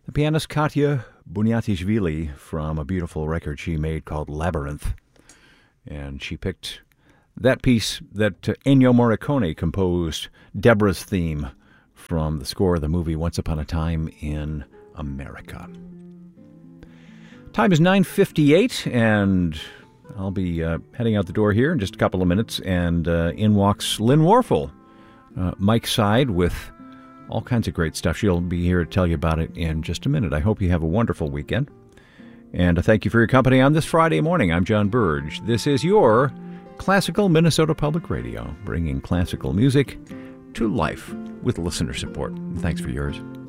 The pianist Katya Bunyatishvili from a beautiful record she made called Labyrinth. And she picked that piece that Ennio Morricone composed, Deborah's theme, from the score of the movie Once Upon a Time in America. Time is 9:58, and I'll be heading out the door here in just a couple of minutes, and in walks Lynn Warfel, Mike's side, with all kinds of great stuff. She'll be here to tell you about it in just a minute. I hope you have a wonderful weekend, and thank you for your company on this Friday morning. I'm John Burge. This is your Classical Minnesota Public Radio, bringing classical music to life with listener support. Thanks for yours.